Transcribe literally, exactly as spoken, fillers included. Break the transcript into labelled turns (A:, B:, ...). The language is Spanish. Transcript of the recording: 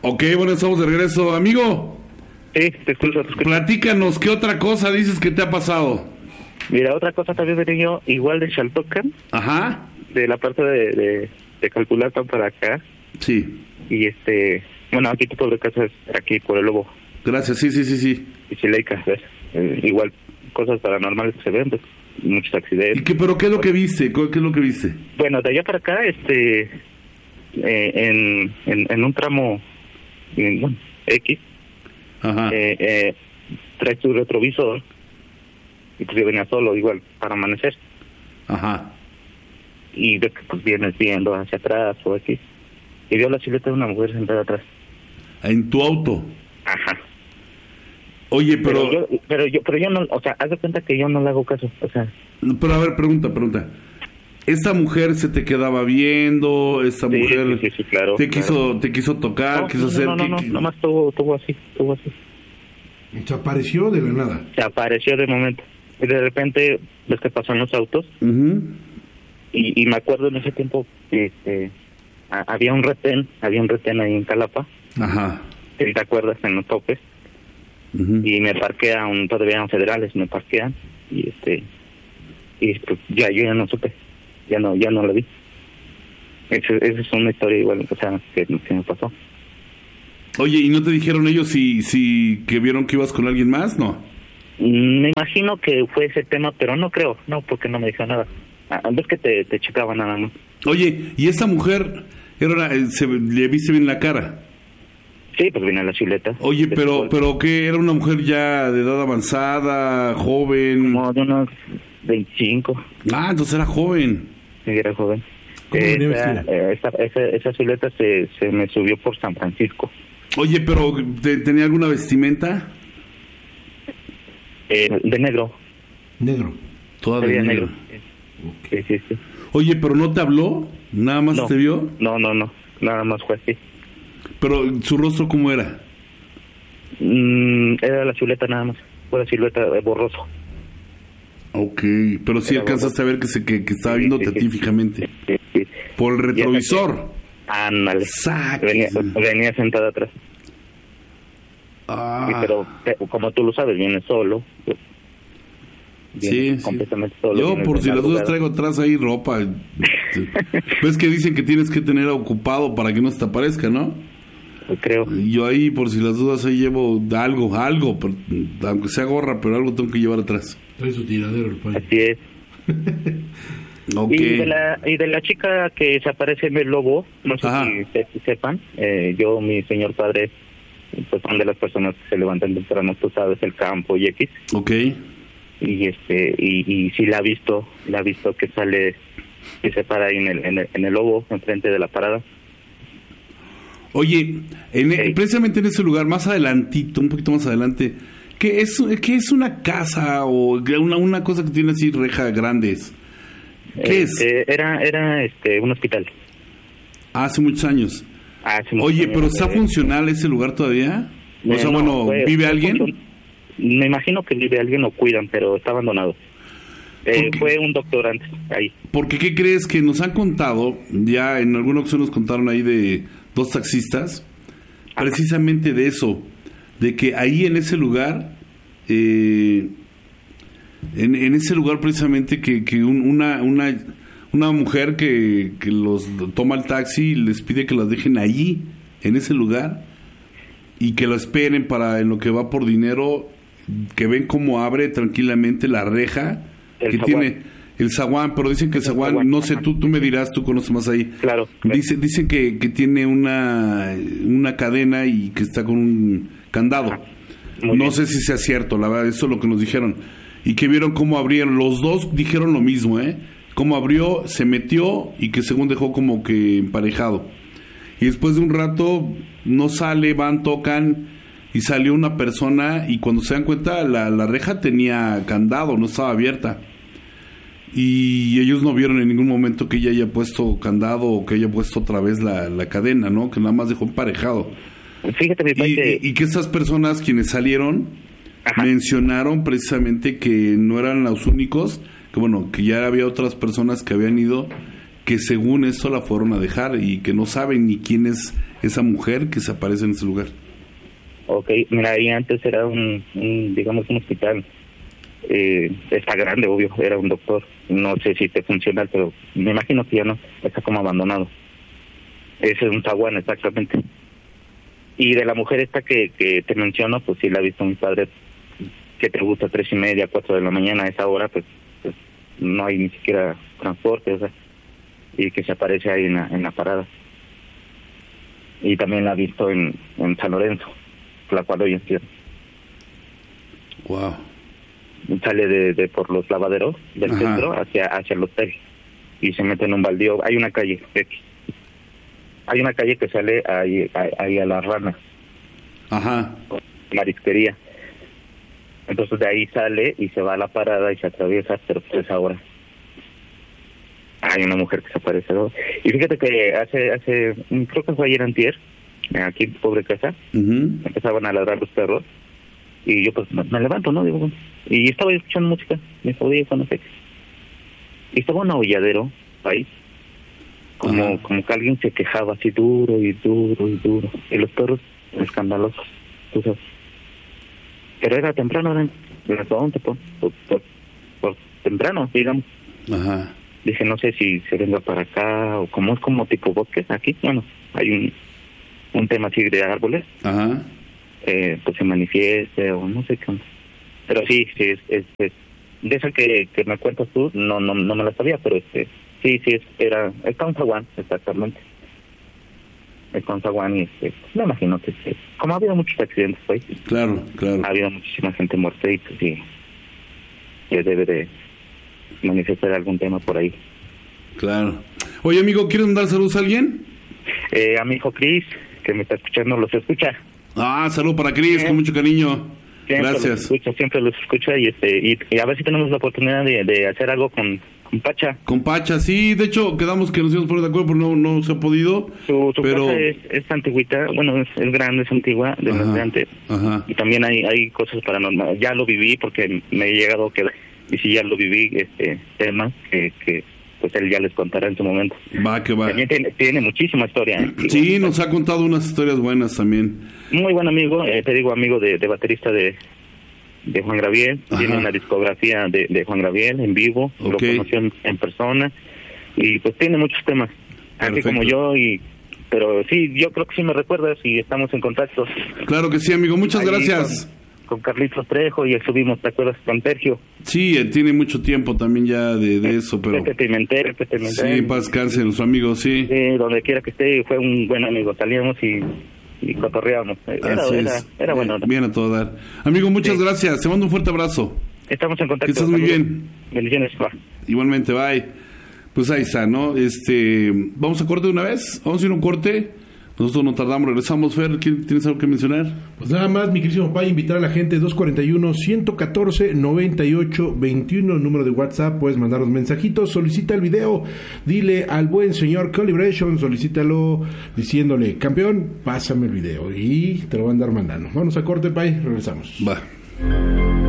A: Ok, bueno, estamos de regreso. Amigo.
B: Sí, te escucho, te escucho.
A: Platícanos, ¿qué otra cosa dices que te ha pasado?
B: Mira, otra cosa también venía yo, igual de Xaltocan.
A: Ajá.
B: De la parte de, de, de Calculatan para acá.
A: Sí.
B: Y este, bueno, aquí tipo de casas, aquí por el Lobo.
A: Gracias, sí, sí, sí, sí.
B: Y Chileica, ¿ves? Eh, igual, cosas paranormales que se ven, pues, muchos accidentes.
A: ¿Y qué, pero qué es lo que viste? ¿Qué es lo que viste?
B: Bueno, de allá para acá, este, eh, en, en, en un tramo, en, bueno, X,
A: Ajá.
B: Eh, eh, trae tu retrovisor y pues yo venía solo igual para amanecer.
A: Ajá.
B: Y ves que pues vienes viendo hacia atrás o aquí y veo la silueta de una mujer sentada atrás.
A: ¿En tu auto?
B: Ajá.
A: Oye, pero...
B: Pero yo, pero yo, pero yo no, o sea, haz de cuenta que yo no le hago caso, o sea...
A: Pero a ver, pregunta, pregunta. ¿Esta mujer se te quedaba viendo? ¿Esta
B: sí,
A: mujer
B: sí, sí, sí, claro,
A: te
B: claro.
A: quiso te quiso tocar?
B: No,
A: quiso
B: no,
A: hacer
B: no, no,
A: qué-
B: no,
A: qué-
B: nomás tuvo, tuvo así, tuvo así.
C: Se apareció de la nada.
B: Se apareció de momento. Y de repente, ves que pasan los autos,
A: Ujú.
B: y, y me acuerdo en ese tiempo, este, a- había un retén, había un retén ahí en Calapa,
A: Ajá.
B: si te acuerdas, en los topes,
A: Ujú.
B: y me parquea un, todavía eran federales, me parquean, y este, y pues, ya, yo ya no supe, ya no, ya no lo vi. Esa es una historia igual, o sea, que, que me pasó.
A: Oye, ¿y no te dijeron ellos si si que vieron que ibas con alguien más? No.
B: Me imagino que fue ese tema, pero no creo, no, porque no me dijo nada. Ah, ves que te, te checaba nada más.
A: Oye, ¿y esa mujer era una- eh, se le viste bien la cara?
B: Sí, pues viene la chuleta.
A: Oye, pero pero qué era una mujer ya de edad avanzada, joven.
B: Como de unos veinticinco.
A: Ah, entonces era joven.
B: Sí, era joven.
C: ¿Cómo venía
B: Esa,
C: vestida?
B: eh, esa, esa, esa silueta se, se me subió por San Francisco.
A: Oye, pero ¿te- ¿tenía alguna vestimenta?
B: Eh, de negro.
C: Negro.
A: Toda de
B: Sería
A: negro.
B: negro. Sí, sí, sí.
A: Oye, pero no te habló, nada más
B: No.
A: te vio.
B: No, no, no. Nada más fue así.
A: Pero su rostro cómo era.
B: Mm, era la chuleta nada más. Fue la silueta de borroso.
A: Ok, pero sí
B: Era
A: alcanzaste a ver que se que, que estaba
B: Sí,
A: viéndote
B: sí,
A: a ti
B: sí.
A: fijamente
B: Sí, sí.
A: por el retrovisor.
B: Ándale.
A: Saques.
B: Venía, venía sentada atrás.
A: Ah,
B: Sí, pero te- como tú lo sabes, viene solo. Pues, viene
A: sí, sí.
B: completamente solo.
A: Yo
B: viene
A: por
B: de
A: si las dudas
B: madrugada.
A: traigo atrás ahí ropa. Ves que dicen que tienes que tener ocupado para que no se te aparezca, ¿no?
B: Creo.
A: Yo ahí por si las dudas ahí llevo algo, algo, pero, aunque sea gorra, pero algo tengo que llevar atrás.
C: Trae su tiradero el payo.
B: Así es.
A: Ok.
B: Y de la y de la chica que se aparece en el lobo, no sé
A: Ajá.
B: si, se- si sepan, eh, yo, mi señor padre, pues son de las personas que se levantan temprano, tú sabes, el campo y X,
A: Ok.
B: y este y, y sí la ha visto, la ha visto que sale, que se para ahí en el, en el, en el lobo, enfrente de la parada.
A: Oye, en,
B: Sí.
A: precisamente en ese lugar, más adelantito, un poquito más adelante, ¿qué es, qué es una casa o una, una cosa que tiene así rejas grandes? ¿Qué
B: Eh,
A: es?
B: eh, era era este un hospital.
A: Hace muchos años.
B: Hace muchos
A: Oye,
B: años,
A: pero ¿está
B: eh,
A: funcional ese lugar todavía? O
B: eh,
A: sea,
B: no,
A: bueno,
B: fue-
A: ¿vive
B: fue
A: alguien?
B: funcio- Me imagino que vive alguien o cuidan, pero está abandonado. Eh,
A: ¿Por qué?
B: fue un doctor antes, ahí.
A: Porque, ¿qué crees? Que nos han contado, ya en alguna ocasión nos contaron ahí de dos taxistas, precisamente de eso, de que ahí en ese lugar, eh, en, en ese lugar precisamente que, que un- una, una, una mujer que, que los toma el taxi les pide que las dejen allí, en ese lugar, y que lo esperen para en lo que va por dinero, que ven cómo abre tranquilamente la reja,
B: El
A: que
B: zaguán.
A: tiene el zaguán, pero dicen que el zaguán,
B: zaguán,
A: no sé,
B: ajá.
A: tú tú me dirás, tú conoces más ahí.
B: Claro, claro.
A: Dice, dicen que, que tiene una, una cadena y que está con un candado.
B: Muy
A: No
B: bien.
A: sé si sea cierto, la verdad, eso es lo que nos dijeron. Y que vieron cómo abrieron, los dos dijeron lo mismo, ¿eh? Cómo abrió, se metió y que según dejó como que emparejado. Y después de un rato no sale, van, tocan y salió una persona y cuando se dan cuenta la, la reja tenía candado, no estaba abierta. Y ellos no vieron en ningún momento que ella haya puesto candado o que haya puesto otra vez la, la cadena, ¿no? Que nada más dejó emparejado.
B: Fíjate, mi
A: Y,
B: padre, que...
A: y- y que estas personas quienes salieron
B: Ajá.
A: mencionaron precisamente que no eran los únicos, que bueno, que ya había otras personas que habían ido que según esto la fueron a dejar y que no saben ni quién es esa mujer que se aparece en ese lugar.
B: Ok, mira, ahí antes era un, un digamos, un hospital. Eh, está grande, obvio, era un doctor. No sé si esté funcional, pero me imagino que ya no, está como abandonado. Ese es un zaguán, exactamente. Y de la mujer esta que, que te menciono, pues sí la ha visto mi padre, que te gusta tres y media, cuatro de la mañana a esa hora, pues, pues no hay ni siquiera transporte, o sea, y que se aparece ahí en la, en la parada. Y también la ha visto en, en San Lorenzo, la cual hoy entiendo.
A: Wow.
B: Sale de, de por los lavaderos del Ajá. centro hacia hacia el hotel y se mete en un baldío. Hay una calle, hay una calle que sale ahí, ahí a la Rana.
A: Ajá.
B: Marisquería. Entonces de ahí sale y se va a la parada y se atraviesa, pero pues es ahora. Hay una mujer que se aparece, ¿no? Y fíjate que hace, hace creo que fue ayer antier, aquí en Pobre Casa, uh-huh. empezaban a ladrar los perros, y yo pues me, me levanto, ¿no? Digo, bueno, y estaba escuchando música, me podía no sé. Y estaba un aulladero ahí, como, uh-huh. como que alguien se quejaba así duro y duro y duro, y los perros escandalosos, tú sabes. Pero era temprano, eran las once, por, por, por, por temprano, digamos.
A: Ajá.
B: Dije, no sé si se venga para acá o como es como tipo bosque aquí. Bueno, hay un un tema así de árboles.
A: Ajá.
B: Eh, pues se manifieste o no sé qué. Pero sí, sí, es, es, es de esa que, que me cuentas tú, no no no me la sabía, pero este sí, sí, es, era el Conzaguán, exactamente. El Conzaguán y este, me imagino que este, como ha habido muchos accidentes hoy.
A: Claro, claro.
B: Ha habido muchísima gente muerta y pues sí, que debe de manifestar algún tema por ahí.
A: Claro. Oye, amigo, ¿quieres mandar saludos a alguien?
B: Eh, a mi hijo Cris, que me está escuchando, los escucha.
A: Ah, saludo para Cris, con mucho cariño.
B: Siempre
A: Gracias.
B: Los escucha, siempre los escucha y este y, y a ver si tenemos la oportunidad de, de hacer algo con, con Pacha.
A: Con Pacha, sí, de hecho quedamos que nos íbamos a poner de acuerdo, pero no, no se ha podido.
B: Su, su
A: pero...
B: casa es, es antigüita, bueno, es, es grande, es antigua, de las de antes.
A: Ajá.
B: Y también hay hay cosas paranormales. Ya lo viví porque me he llegado a quedar, y si ya lo viví, este tema que... que pues él ya les contará en su momento.
A: Va, que va.
B: También tiene, tiene muchísima historia. ¿eh?
A: Sí, nos ha contado unas historias buenas también.
B: Muy buen amigo, eh, te digo amigo de, de baterista de de Juan Gabriel. Ajá. Tiene una discografía de, de Juan Gabriel en vivo, okay. Lo conoció en, en persona y pues tiene muchos temas, Perfecto. Así como yo y pero sí, yo creo que sí me recuerdas y estamos en contacto.
A: Claro que sí, amigo, muchas Ahí gracias.
B: Con, con Carlitos Trejo y subimos, ¿te acuerdas? Con Sergio.
A: Sí, él tiene mucho tiempo también ya de, de eso, pero...
B: Pepe Pimentel, Pepe Pimentel.
A: Sí, paz descanse, nuestro amigo, sí.
B: Sí, donde quiera que esté, fue un buen amigo, salíamos y, y cotorreábamos. Era,
A: Así
B: era,
A: es.
B: era bueno.
A: Bien a todo dar. Amigo, muchas sí. gracias, te mando un fuerte abrazo.
B: Estamos en contacto.
A: Que estés muy bien.
B: Bendiciones, va.
A: Igualmente, bye. Pues ahí está, ¿no? Este, ¿vamos a corte de una vez? ¿Vamos a ir a un corte? Nosotros no tardamos, regresamos. Fer, ¿tienes algo que mencionar?
C: Pues nada más, mi querísimo Pai, invitar a la gente dos cuarenta y uno, ciento catorce, noventa y ocho, veintiuno, el número de WhatsApp, puedes mandar los mensajitos, solicita el video, dile al buen señor Calibration, solicítalo diciéndole, campeón, pásame el video y te lo van a andar mandando. Vamos a corte, Pai, regresamos.
A: Va.